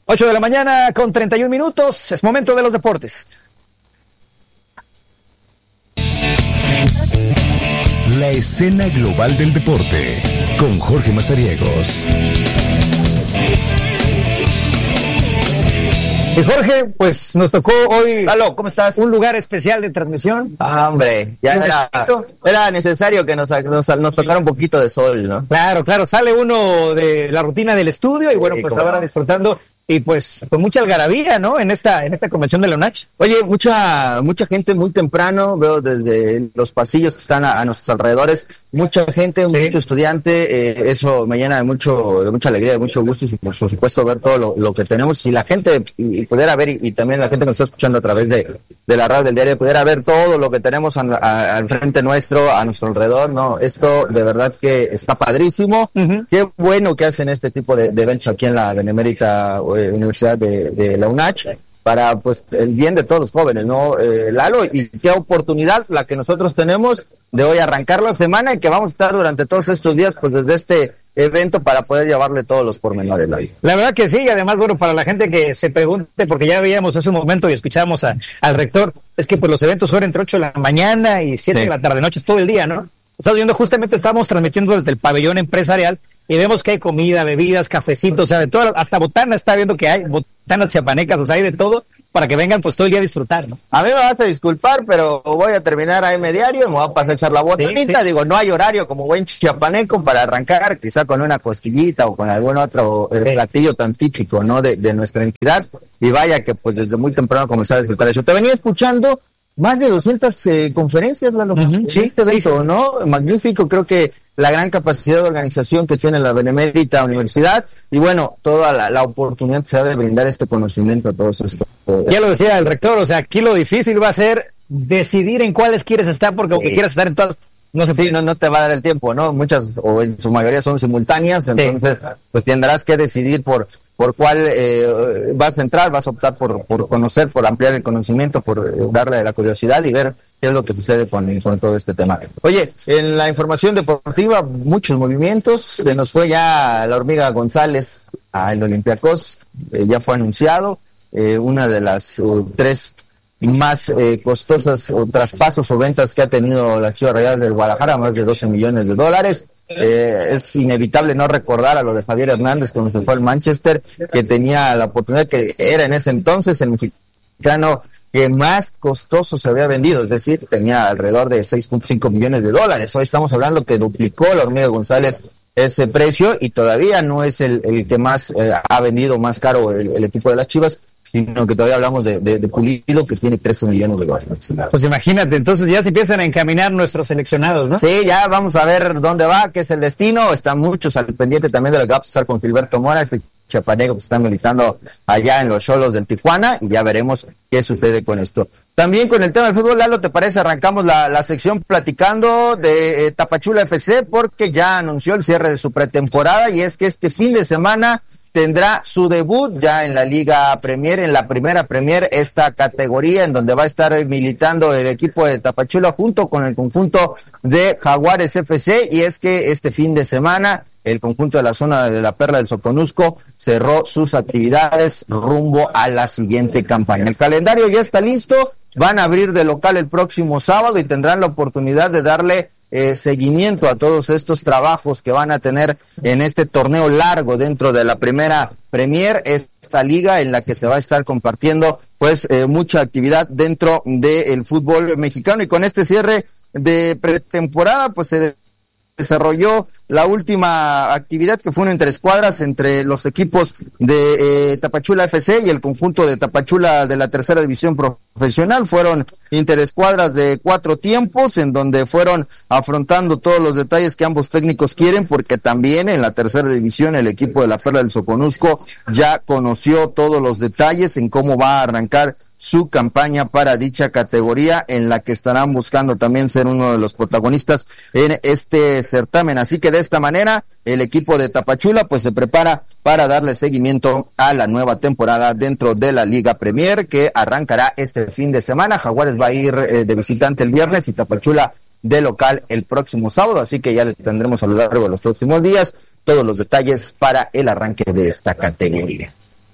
8 de la mañana con 31 minutos. Es momento de los deportes. La escena global del deporte con Jorge Mazariegos. Y Jorge, pues nos tocó hoy. Lalo, ¿cómo estás? Un lugar especial de transmisión. Hombre, ya era necesario que nos tocara un poquito de sol, ¿no? Claro, sale uno de la rutina del estudio y bueno, pues ahora disfrutando y pues con mucha algarabía, ¿no? En esta convención de la UNACH. Oye, mucha gente muy temprano, veo desde los pasillos que están a nuestros alrededores, mucha gente, mucho estudiante, eso me llena de mucha alegría, de mucho gusto y por supuesto ver todo lo que tenemos. Si la gente pudiera ver y también la gente que nos está escuchando a través de la radio del diario pudiera ver todo lo que tenemos al frente nuestro, a nuestro alrededor, ¿no? Esto de verdad que está padrísimo. Uh-huh. Qué bueno que hacen este tipo de eventos aquí en la Benemérita Universidad de la UNACH para pues el bien de todos los jóvenes, ¿no? Lalo, y qué oportunidad la que nosotros tenemos de hoy arrancar la semana y que vamos a estar durante todos estos días pues desde este evento para poder llevarle todos los pormenores. La verdad que sí, y además, bueno, para la gente que se pregunte, porque ya veíamos hace un momento y escuchábamos al rector, es que pues los eventos son entre 8 de la mañana y 7 de la tarde, noche, todo el día, ¿no? Estamos transmitiendo desde el pabellón empresarial y vemos que hay comida, bebidas, cafecitos, o sea, de todo, hasta botana está viendo que hay, botanas chiapanecas, o sea, hay de todo, para que vengan pues todo el día a disfrutar, ¿no? A mí me vas a disculpar, pero voy a terminar AM Diario y me voy a pasar a echar la botanita, sí. Digo, no hay horario como buen chiapaneco para arrancar, quizá con una costillita o con algún otro platillo tan típico, ¿no? De nuestra entidad, y vaya que pues desde muy temprano comencé a disfrutar eso. Te venía escuchando más de 200 conferencias, Lalo, sí, este evento, ¿no? Magnífico, creo que la gran capacidad de organización que tiene la Benemérita Universidad y bueno, toda la oportunidad que se ha de brindar este conocimiento a todos estos. Ya lo decía el rector, o sea, aquí lo difícil va a ser decidir en cuáles quieres estar, porque aunque quieras estar en todas, no se puede. Sí, no te va a dar el tiempo, ¿no? Muchas, o en su mayoría son simultáneas, entonces pues tendrás que decidir por cuál vas a entrar, vas a optar por conocer, por ampliar el conocimiento, por darle la curiosidad y ver qué es lo que sucede con todo este tema. Oye, en la información deportiva, muchos movimientos, se nos fue ya la Hormiga González al Olympiacos, ya fue anunciado, una de las 3 más costosas o traspasos o ventas que ha tenido la Chivas Rayadas del Guadalajara, más de $12 millones. Es inevitable no recordar a lo de Javier Hernández cuando se fue al Manchester, que tenía la oportunidad, que era en ese entonces el mexicano que más costoso se había vendido, es decir, tenía alrededor de $6.5 millones. Hoy estamos hablando que duplicó la Hormiga González ese precio y todavía no es el que más ha vendido más caro el equipo de las Chivas, sino que todavía hablamos de Pulido, que tiene $13 millones. Pues imagínate, entonces ya se empiezan a encaminar nuestros seleccionados, ¿no? Sí, ya vamos a ver dónde va, qué es el destino. Están muchos al pendiente también de lo que va a pasar con Gilberto Mora, este chiapaneco que está militando allá en los Xolos del Tijuana, y ya veremos qué sucede con esto. También con el tema del fútbol, Lalo, ¿te parece? Arrancamos la sección platicando de Tapachula FC, porque ya anunció el cierre de su pretemporada, y es que este fin de semana tendrá su debut ya en la Liga Premier, en la primera Premier, esta categoría en donde va a estar militando el equipo de Tapachula junto con el conjunto de Jaguares FC, y es que este fin de semana el conjunto de la zona de la Perla del Soconusco cerró sus actividades rumbo a la siguiente campaña. El calendario ya está listo, van a abrir de local el próximo sábado y tendrán la oportunidad de darle seguimiento a todos estos trabajos que van a tener en este torneo largo dentro de la primera Premier, esta liga en la que se va a estar compartiendo pues mucha actividad dentro del fútbol mexicano. Y con este cierre de pretemporada pues se desarrolló la última actividad, que fue una interescuadras entre los equipos de Tapachula FC y el conjunto de Tapachula de la tercera división profesional. Fueron interescuadras de 4 tiempos en donde fueron afrontando todos los detalles que ambos técnicos quieren, porque también en la tercera división el equipo de la Perla del Soconusco ya conoció todos los detalles en cómo va a arrancar su campaña para dicha categoría, en la que estarán buscando también ser uno de los protagonistas en este certamen. Así que de esta manera el equipo de Tapachula pues se prepara para darle seguimiento a la nueva temporada dentro de la Liga Premier, que arrancará este fin de semana. Jaguares va a ir de visitante el viernes y Tapachula de local el próximo sábado, así que ya le tendremos a lo largo de los próximos días todos los detalles para el arranque de esta categoría.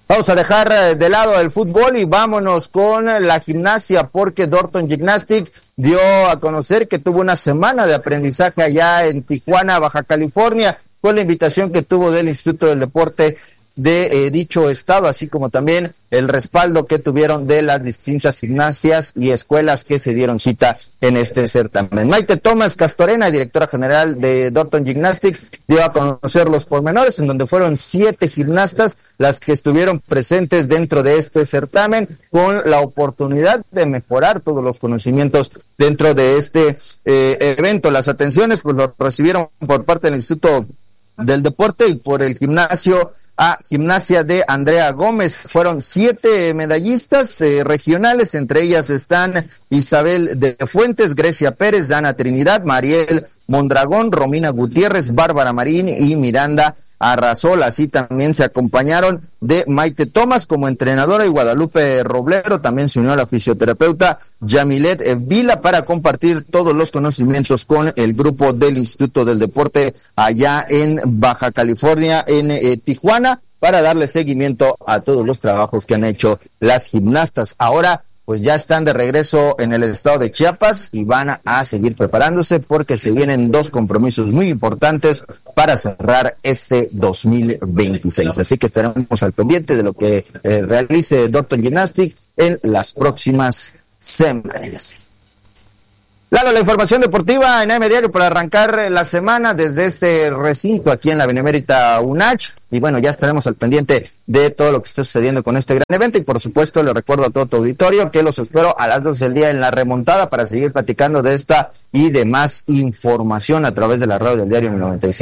Vamos a dejar de lado el fútbol y vámonos con la gimnasia, porque Dorton Gymnastic dio a conocer que tuvo una semana de aprendizaje allá en Tijuana, Baja California, con la invitación que tuvo del Instituto del Deporte de dicho estado, así como también el respaldo que tuvieron de las distintas gimnasias y escuelas que se dieron cita en este certamen. Maite Tomás Castorena, directora general de Dorton Gymnastics, dio a conocer los pormenores, en donde fueron 7 gimnastas las que estuvieron presentes dentro de este certamen, con la oportunidad de mejorar todos los conocimientos dentro de este evento. Las atenciones pues lo recibieron por parte del Instituto del Deporte y por el gimnasio a Gimnasia de Andrea Gómez. Fueron 7 medallistas regionales, entre ellas están Isabel de Fuentes, Grecia Pérez, Dana Trinidad, Mariel Mondragón, Romina Gutiérrez, Bárbara Marín y Miranda Arrasola. Así también se acompañaron de Maite Tomás como entrenadora, y Guadalupe Roblero también se unió a la fisioterapeuta Yamilet Vila para compartir todos los conocimientos con el grupo del Instituto del Deporte allá en Baja California, en Tijuana, para darle seguimiento a todos los trabajos que han hecho las gimnastas. Ahora pues ya están de regreso en el estado de Chiapas y van a seguir preparándose, porque se vienen 2 compromisos muy importantes para cerrar este 2026. Así que estaremos al pendiente de lo que realice Dorton Gymnastic en las próximas semanas. Lalo, la información deportiva en AM Diario para arrancar la semana desde este recinto aquí en la Benemérita UNACH. Y bueno, ya estaremos al pendiente de todo lo que está sucediendo con este gran evento. Y por supuesto, le recuerdo a todo tu auditorio que los espero a las 12 del día en la remontada para seguir platicando de esta y de más información a través de la radio del diario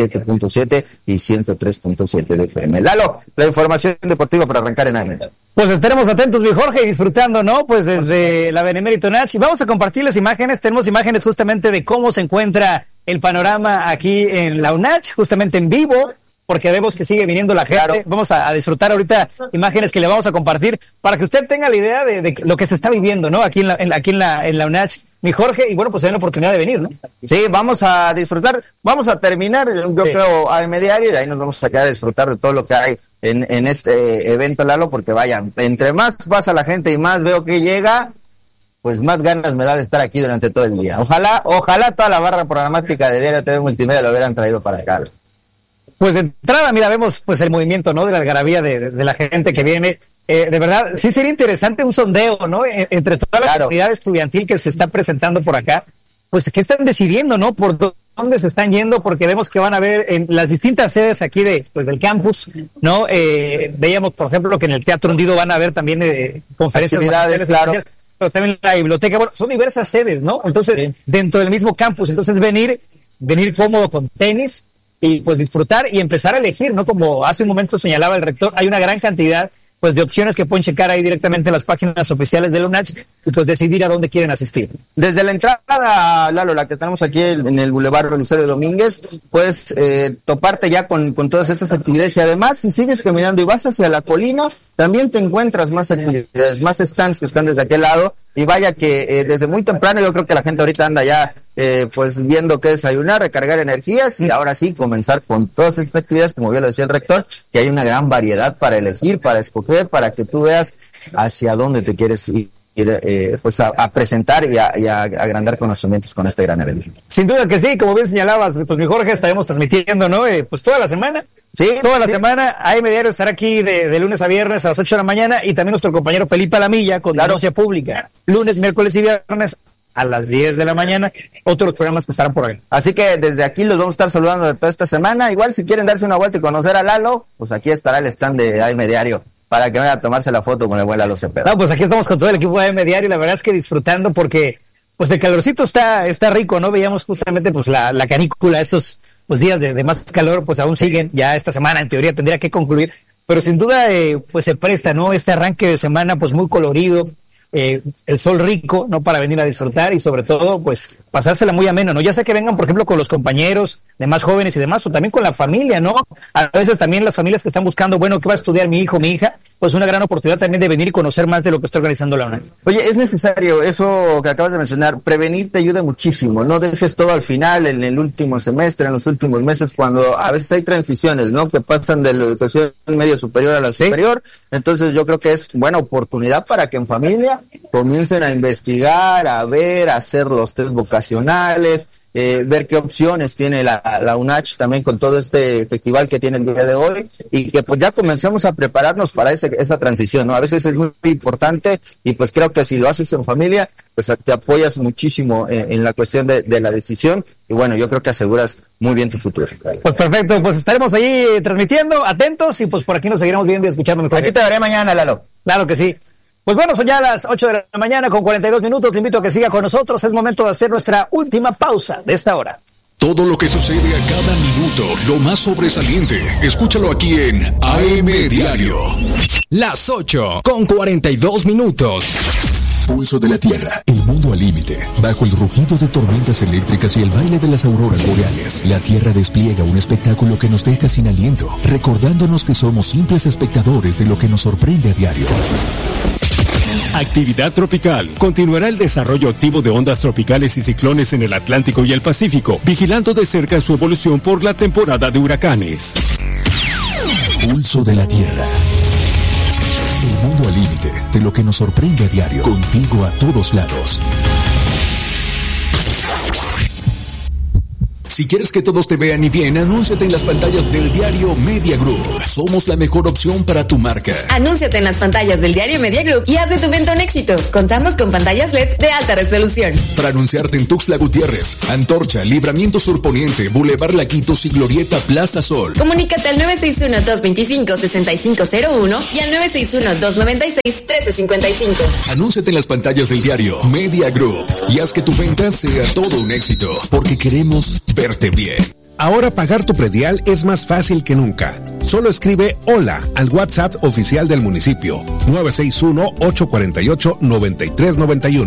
97.7 y 103.7 de FM. Lalo, la información deportiva para arrancar en AM. Pues estaremos atentos, mi Jorge, disfrutando, ¿no? Pues desde la Benemérita UNACH. Y vamos a compartirles imágenes. Tenemos imágenes justamente de cómo se encuentra el panorama aquí en la UNACH, justamente en vivo, porque vemos que sigue viniendo la gente. Claro. Vamos a disfrutar ahorita imágenes que le vamos a compartir para que usted tenga la idea de lo que se está viviendo, ¿no? Aquí en la UNACH, mi Jorge, y bueno, pues hay una oportunidad de venir, ¿no? Sí, vamos a disfrutar, vamos a terminar, yo creo, a media y de ahí nos vamos a quedar a disfrutar de todo lo que hay en este evento, Lalo, porque vaya, entre más pasa la gente y más veo que llega, pues más ganas me da de estar aquí durante todo el día. Ojalá toda la barra programática de Diario TV Multimedia lo hubieran traído para acá. Pues de entrada, mira, vemos pues el movimiento, ¿no? De la algarabía de la gente que viene. De verdad, sí sería interesante un sondeo, ¿no? Entre toda la comunidad estudiantil que se está presentando por acá, pues ¿qué están decidiendo, no? Por dónde se están yendo, porque vemos que van a ver en las distintas sedes aquí del campus, ¿no? Veíamos, por ejemplo, que en el Teatro Hundido van a haber también conferencias. Actividades, claro. Pero también la biblioteca, bueno, son diversas sedes, ¿no? Entonces, dentro del mismo campus, entonces venir cómodo con tenis, y pues disfrutar y empezar a elegir, ¿no? Como hace un momento señalaba el rector, hay una gran cantidad pues de opciones que pueden checar ahí directamente en las páginas oficiales de la UNACH y pues decidir a dónde quieren asistir. Desde la entrada, Lalo, la que tenemos aquí en el Boulevard Belisario Domínguez, puedes toparte ya con todas estas actividades, y además si sigues caminando y vas hacia la colina, también te encuentras más actividades, más stands que están desde aquel lado, y vaya que desde muy temprano yo creo que la gente ahorita anda ya pues viendo qué desayunar, recargar energías, y ahora sí comenzar con todas estas actividades, como bien lo decía el rector, que hay una gran variedad para elegir, para escoger, para que tú veas hacia dónde te quieres ir, pues a presentar y a agrandar conocimientos con este gran evento. Sin duda que sí, como bien señalabas, pues mi Jorge, estaremos transmitiendo, ¿no? Pues toda la semana. Sí, toda la semana. AM Diario estará aquí de lunes a viernes a las 8 de la mañana, y también nuestro compañero Felipe Alamilla con Denuncia Pública, lunes, miércoles y viernes a las 10 de la mañana, otros programas que estarán por ahí. Así que desde aquí los vamos a estar saludando de toda esta semana. Igual si quieren darse una vuelta y conocer a Lalo, pues aquí estará el stand de AM Diario para que vayan a tomarse la foto con el buen Lalo Cepeda. No, pues aquí estamos con todo el equipo de AM Diario, y la verdad es que disfrutando, porque pues el calorcito está rico, ¿no? Veíamos justamente pues la canícula, estos pues días de más calor, pues aún siguen, ya esta semana en teoría tendría que concluir, pero sin duda pues se presta, ¿no? Este arranque de semana pues muy colorido, el sol rico, ¿no? Para venir a disfrutar, y sobre todo pues pasársela muy ameno, ¿no? Ya sea que vengan, por ejemplo, con los compañeros de más jóvenes y demás, o también con la familia, ¿no? A veces también las familias que están buscando, bueno, ¿qué va a estudiar mi hijo, mi hija? Pues una gran oportunidad también de venir y conocer más de lo que está organizando la UNAM. Oye, es necesario eso que acabas de mencionar, prevenir te ayuda muchísimo, no dejes todo al final, en el último semestre, en los últimos meses, cuando a veces hay transiciones, ¿no? Que pasan de la educación medio superior a la superior, entonces yo creo que es buena oportunidad para que en familia comiencen a investigar, a ver, a hacer los test vocacionales, ver qué opciones tiene la UNACH también con todo este festival que tiene el día de hoy, y que pues ya comencemos a prepararnos para esa transición, ¿no? A veces es muy importante, y pues creo que si lo haces en familia, pues te apoyas muchísimo en la cuestión de la decisión, y bueno, yo creo que aseguras muy bien tu futuro. Pues perfecto, pues estaremos ahí transmitiendo, atentos, y pues por aquí nos seguiremos viendo y escuchando. Aquí te veré mañana, Lalo. Claro que sí. Pues bueno, son ya las 8 de la mañana con 42 minutos. Te invito a que siga con nosotros. Es momento de hacer nuestra última pausa de esta hora. Todo lo que sucede a cada minuto, lo más sobresaliente, escúchalo aquí en AM Diario. Las 8 con 42 minutos. Pulso de la Tierra, el mundo al límite. Bajo el rugido de tormentas eléctricas y el baile de las auroras boreales, la Tierra despliega un espectáculo que nos deja sin aliento, recordándonos que somos simples espectadores de lo que nos sorprende a diario. Actividad tropical. Continuará el desarrollo activo de ondas tropicales y ciclones en el Atlántico y el Pacífico, vigilando de cerca su evolución por la temporada de huracanes. Pulso de la Tierra. El mundo al límite de lo que nos sorprende a diario. Contigo a todos lados. Si quieres que todos te vean y bien, anúnciate en las pantallas del diario Media Group. Somos la mejor opción para tu marca. Anúnciate en las pantallas del diario Media Group y haz de tu evento un éxito. Contamos con pantallas LED de alta resolución. Para anunciarte en Tuxtla Gutiérrez, Antorcha, Libramiento Sur Poniente, Boulevard Laquitos y Glorieta Plaza Sol. Comunícate al 961-225-6501 y al 961-296-1355. Anúnciate en las pantallas del diario Media Group y haz que tu venta sea todo un éxito, porque queremos verte bien. Ahora pagar tu predial es más fácil que nunca. Solo escribe hola al WhatsApp oficial del municipio 961-848-9391.